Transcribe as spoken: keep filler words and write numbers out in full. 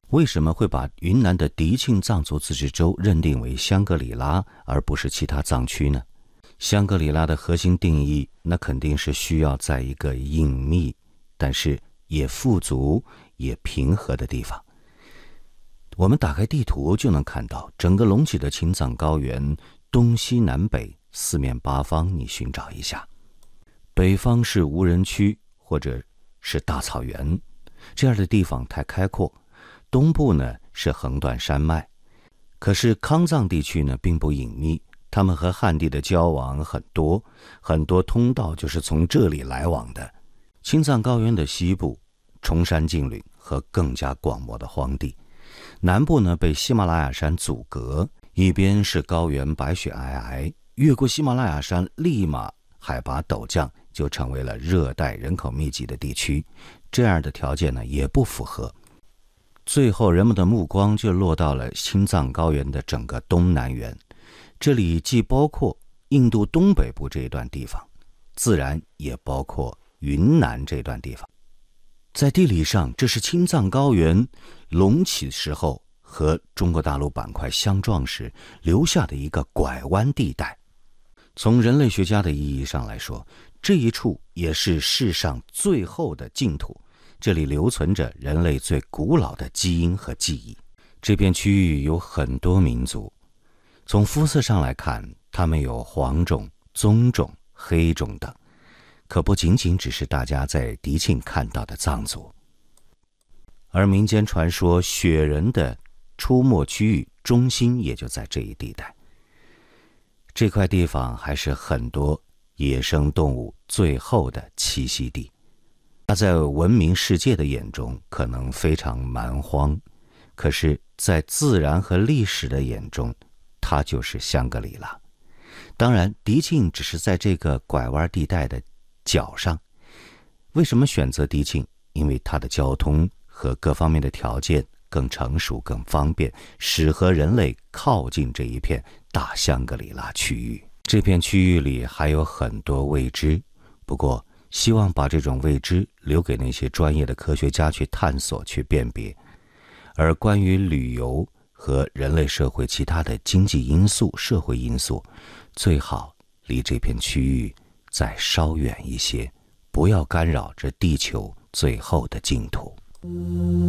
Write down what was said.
为什么会把云南的迪庆藏族自治州认定为香格里拉，而不是其他藏区呢？香格里拉的核心定义，那肯定是需要在一个隐秘，但是也富足、也平和的地方。我们打开地图就能看到，整个隆起的青藏高原，东西南北四面八方，你寻找一下，北方是无人区或者是大草原，这样的地方太开阔。东部呢是横断山脉，可是康藏地区呢并不隐秘，他们和汉地的交往很多，很多通道就是从这里来往的。青藏高原的西部，崇山峻岭和更加广袤的荒地，南部呢被喜马拉雅山阻隔，一边是高原白雪皑皑，越过喜马拉雅山立马海拔陡降，就成为了热带人口密集的地区，这样的条件呢也不符合。最后人们的目光就落到了青藏高原的整个东南缘，这里既包括印度东北部这一段地方，自然也包括云南这段地方。在地理上，这是青藏高原隆起时候和中国大陆板块相撞时留下的一个拐弯地带。从人类学家的意义上来说，这一处也是世上最后的净土，这里留存着人类最古老的基因和记忆。这片区域有很多民族，从肤色上来看，他们有黄种、棕种、黑种等，可不仅仅只是大家在迪庆看到的藏族。而民间传说雪人的出没区域中心也就在这一地带。这块地方还是很多野生动物最后的栖息地。它在文明世界的眼中可能非常蛮荒，可是在自然和历史的眼中，它就是香格里拉。当然，迪庆只是在这个拐弯地带的角上。为什么选择迪庆？因为它的交通和各方面的条件更成熟、更方便，适合人类靠近这一片大香格里拉区域。这片区域里还有很多未知，不过希望把这种未知留给那些专业的科学家去探索、去辨别。而关于旅游和人类社会其他的经济因素、社会因素，最好离这片区域再稍远一些，不要干扰这地球最后的净土。